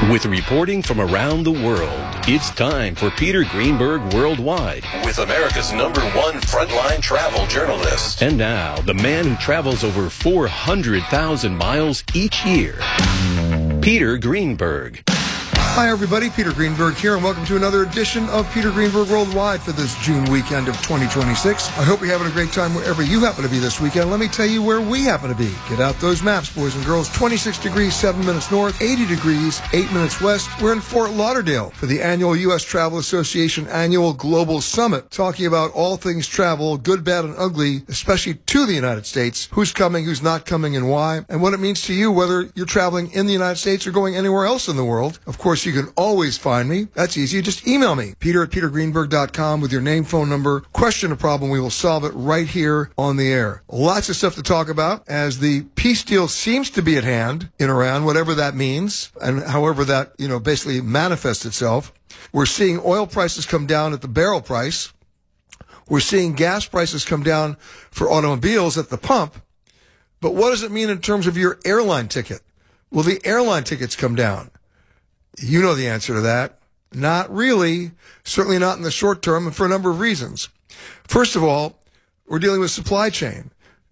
With reporting from around the world, it's time for Peter Greenberg Worldwide with America's #1 frontline travel journalist. And now, the man who travels over 400,000 miles each year, Peter Greenberg. Hi, everybody. Peter Greenberg here, and welcome to another edition of Peter Greenberg Worldwide for this June weekend of 2026. I hope you're having a great time wherever you happen to be this weekend. Let me tell you where we happen to be. Get out those maps, boys and girls. 26 degrees, 7 minutes north, 80 degrees, 8 minutes west. We're in Fort Lauderdale for the annual U.S. Travel Association Annual Global Summit, talking about all things travel, good, bad, and ugly, especially to the United States. Who's coming, who's not coming, and why, and what it means to you, whether you're traveling in the United States or going anywhere else in the world. Of course, you can always find me. That's easy. Just email me, peter@petergreenberg.com, with your name, phone number, question, or problem. We will solve it right here on the air. Lots of stuff to talk about as the peace deal seems to be at hand in Iran, whatever that means, and however that, basically manifests itself. We're seeing oil prices come down at the barrel price. We're seeing gas prices come down for automobiles at the pump. But what does it mean in terms of your airline ticket? Will the airline tickets come down? You know the answer to that. Not really. Certainly not in the short term, and for a number of reasons. First of all, we're dealing with supply chain.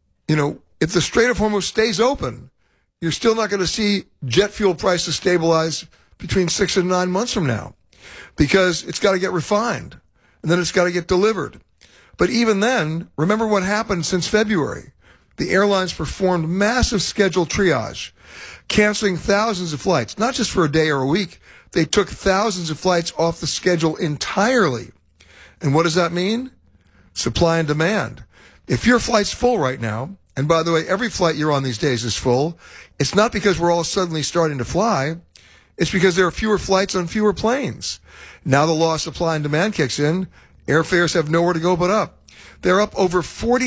If the Strait of Hormuz stays open, you're still not going to see jet fuel prices stabilize between 6 and 9 months from now, because it's got to get refined, and then it's got to get delivered. But even then, remember what happened since February. The airlines performed massive schedule triage, canceling thousands of flights, not just for a day or a week. They took thousands of flights off the schedule entirely. And what does that mean? Supply and demand. If your flight's full right now, and by the way, every flight you're on these days is full, it's not because we're all suddenly starting to fly. It's because there are fewer flights on fewer planes. Now the law of supply and demand kicks in. Airfares have nowhere to go but up. They're up over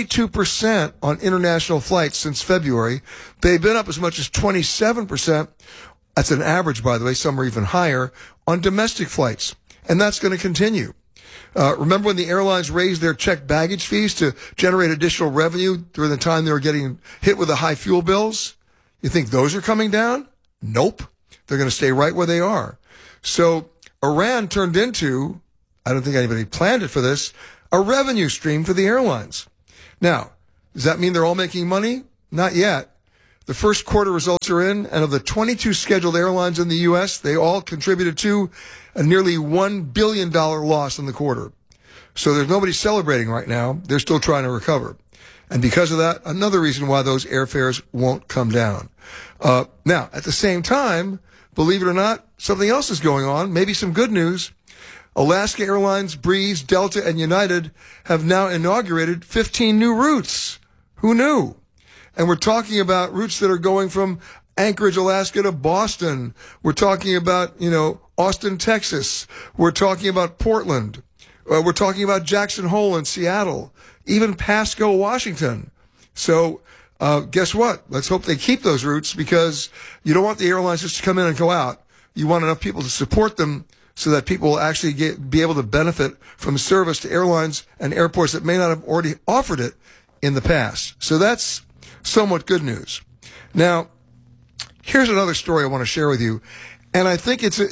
42% on international flights since February. They've been up as much as 27%. That's an average, by the way. Some are even higher on domestic flights. And that's going to continue. Remember when the airlines raised their checked baggage fees to generate additional revenue during the time they were getting hit with the high fuel bills? You think those are coming down? Nope. They're going to stay right where they are. So Iran turned into, I don't think anybody planned it for this, a revenue stream for the airlines. Now, does that mean they're all making money? Not yet. The first quarter results are in, and of the 22 scheduled airlines in the U.S., they all contributed to a nearly $1 billion loss in the quarter. So there's nobody celebrating right now. They're still trying to recover. And because of that, another reason why those airfares won't come down. Now, at the same time, believe it or not, something else is going on, maybe some good news. Alaska Airlines, Breeze, Delta, and United have now inaugurated 15 new routes. Who knew? And we're talking about routes that are going from Anchorage, Alaska to Boston. We're talking about, Austin, Texas. We're talking about Portland. We're talking about Jackson Hole in Seattle. Even Pasco, Washington. So, guess what? Let's hope they keep those routes, because you don't want the airlines just to come in and go out. You want enough people to support them so that people will actually be able to benefit from service to airlines and airports that may not have already offered it in the past. So that's somewhat good news. Now, here's another story I want to share with you, and I think it's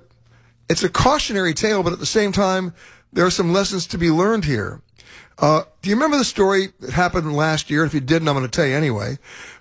a cautionary tale, but at the same time, there are some lessons to be learned here. Do you remember the story that happened last year? If you didn't, I'm going to tell you anyway,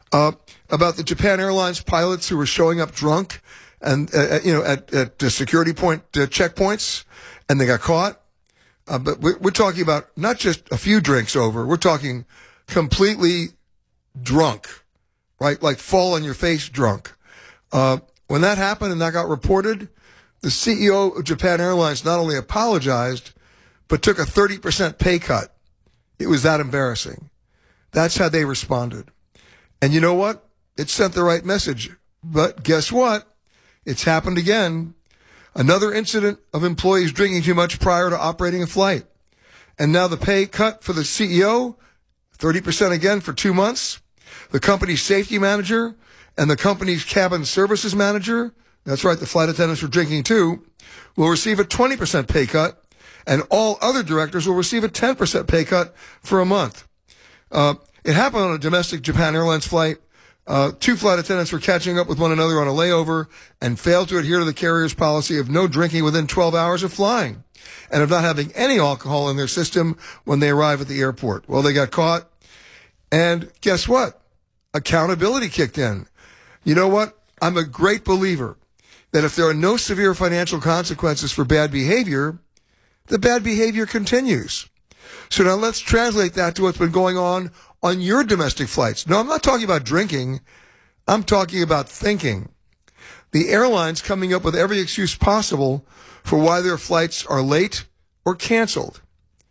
about the Japan Airlines pilots who were showing up drunk and at the security point checkpoints, and they got caught. But we're talking about not just a few drinks over. We're talking completely drunk, right? Like fall on your face drunk. When that happened and that got reported, the CEO of Japan Airlines not only apologized, but took a 30% pay cut. It was that embarrassing. That's how they responded. And you know what? It sent the right message. But guess what? It's happened again. Another incident of employees drinking too much prior to operating a flight. And now the pay cut for the CEO, 30% again for 2 months. The company's safety manager and the company's cabin services manager, that's right, the flight attendants were drinking too, will receive a 20% pay cut, and all other directors will receive a 10% pay cut for a month. It happened on a domestic Japan Airlines flight Two flight attendants were catching up with one another on a layover and failed to adhere to the carrier's policy of no drinking within 12 hours of flying and of not having any alcohol in their system when they arrive at the airport. Well, they got caught. And guess what? Accountability kicked in. You know what? I'm a great believer that if there are no severe financial consequences for bad behavior, the bad behavior continues. So now let's translate that to what's been going on your domestic flights. No, I'm not talking about drinking. I'm talking about thinking. The airlines coming up with every excuse possible for why their flights are late or canceled.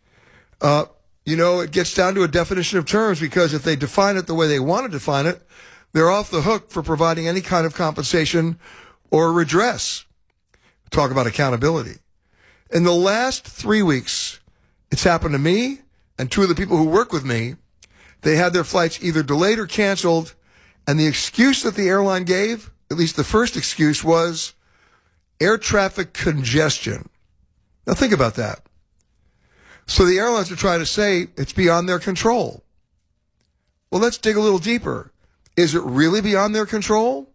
It gets down to a definition of terms, because if they define it the way they want to define it, they're off the hook for providing any kind of compensation or redress. Talk about accountability. In the last 3 weeks, it's happened to me and two of the people who work with me. They had their flights either delayed or canceled, and the excuse that the airline gave, at least the first excuse, was air traffic congestion. Now think about that. So the airlines are trying to say it's beyond their control. Well, let's dig a little deeper. Is it really beyond their control?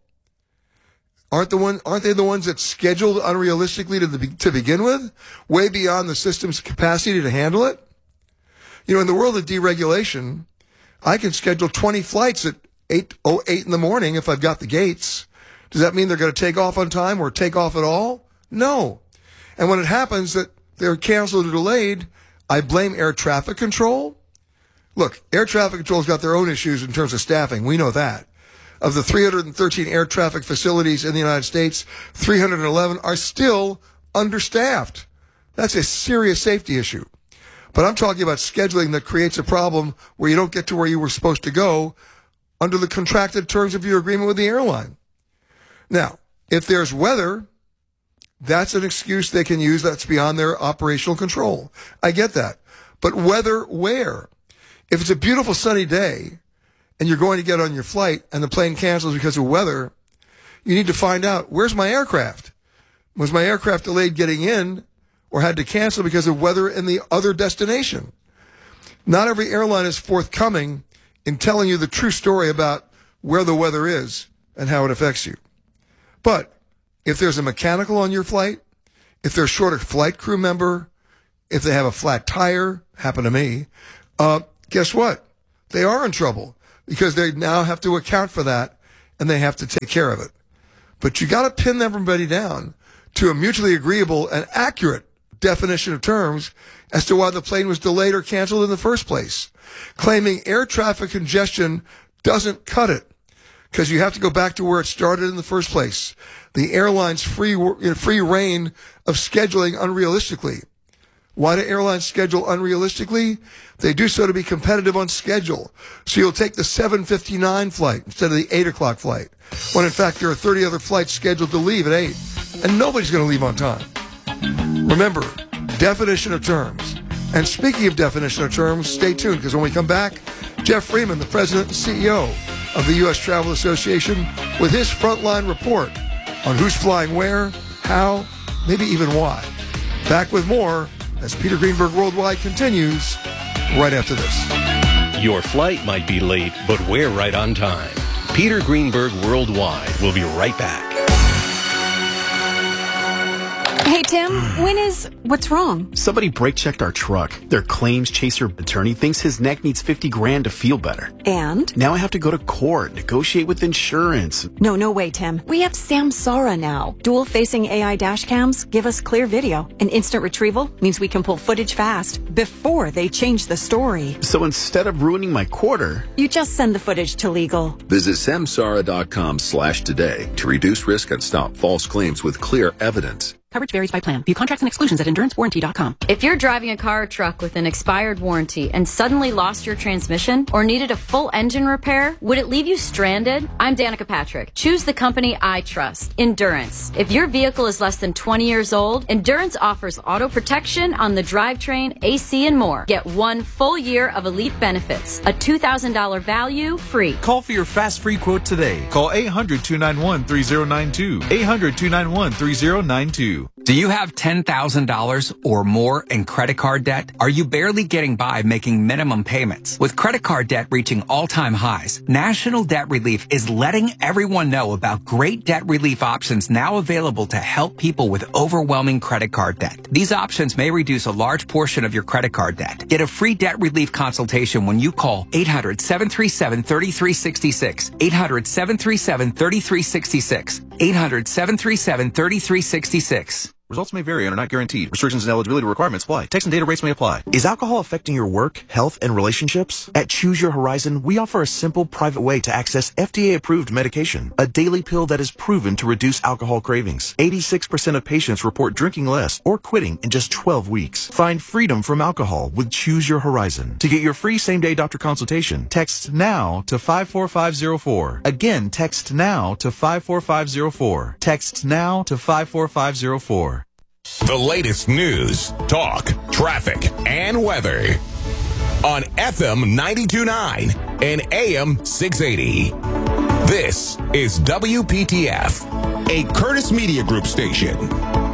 Aren't they the ones that scheduled unrealistically to begin with, way beyond the system's capacity to handle it? In the world of deregulation, I can schedule 20 flights at 8:08 in the morning if I've got the gates. Does that mean they're going to take off on time or take off at all? No. And when it happens that they're canceled or delayed, I blame air traffic control. Look, air traffic control's got their own issues in terms of staffing. We know that. Of the 313 air traffic facilities in the United States, 311 are still understaffed. That's a serious safety issue. But I'm talking about scheduling that creates a problem where you don't get to where you were supposed to go under the contracted terms of your agreement with the airline. Now, if there's weather, that's an excuse they can use that's beyond their operational control. I get that. But weather where? If it's a beautiful sunny day and you're going to get on your flight and the plane cancels because of weather, you need to find out, where's my aircraft? Was my aircraft delayed getting in or had to cancel because of weather in the other destination? Not every airline is forthcoming in telling you the true story about where the weather is and how it affects you. But if there's a mechanical on your flight, if they're short a flight crew member, if they have a flat tire, happened to me, guess what? They are in trouble because they now have to account for that and they have to take care of it. But you got to pin everybody down to a mutually agreeable and accurate definition of terms as to why the plane was delayed or canceled in the first place. Claiming air traffic congestion doesn't cut it, because you have to go back to where it started in the first place. The airline's free reign of scheduling unrealistically. Why do airlines schedule unrealistically? They do so to be competitive on schedule. So you'll take the 7:59 flight instead of the 8 o'clock flight, when in fact there are 30 other flights scheduled to leave at 8, and nobody's going to leave on time. Remember, definition of terms. And speaking of definition of terms, stay tuned, because when we come back, Jeff Freeman, the president and CEO of the U.S. Travel Association, with his frontline report on who's flying where, how, maybe even why. Back with more as Peter Greenberg Worldwide continues right after this. Your flight might be late, but we're right on time. Peter Greenberg Worldwide will be right back. Hey, Tim, what's wrong? Somebody brake checked our truck. Their claims chaser attorney thinks his neck needs $50,000 to feel better. And? Now I have to go to court, negotiate with insurance. No way, Tim. We have Samsara now. Dual-facing AI dash cams give us clear video. And instant retrieval means we can pull footage fast before they change the story. So instead of ruining my quarter, you just send the footage to legal. Visit samsara.com/today to reduce risk and stop false claims with clear evidence. Coverage varies by plan. View contracts and exclusions at endurancewarranty.com. If you're driving a car or truck with an expired warranty and suddenly lost your transmission or needed a full engine repair, would it leave you stranded? I'm Danica Patrick. Choose the company I trust, Endurance. If your vehicle is less than 20 years old, Endurance offers auto protection on the drivetrain, AC, and more. Get 1 full year of elite benefits, a $2,000 value, free. Call for your fast free quote today. Call 800-291-3092. 800-291-3092. Do you have $10,000 or more in credit card debt? Are you barely getting by making minimum payments? With credit card debt reaching all-time highs, National Debt Relief is letting everyone know about great debt relief options now available to help people with overwhelming credit card debt. These options may reduce a large portion of your credit card debt. Get a free debt relief consultation when you call 800-737-3366. 800-737-3366. 800-737-3366. Results may vary and are not guaranteed. Restrictions and eligibility requirements apply. Text and data rates may apply. Is alcohol affecting your work, health, and relationships? At Choose Your Horizon, we offer a simple, private way to access FDA-approved medication, a daily pill that is proven to reduce alcohol cravings. 86% of patients report drinking less or quitting in just 12 weeks. Find freedom from alcohol with Choose Your Horizon. To get your free same-day doctor consultation, text NOW to 54504. Again, text NOW to 54504. Text NOW to 54504. The latest news, talk, traffic, and weather on FM 92.9 and AM 680. This is WPTF, a Curtis Media Group station.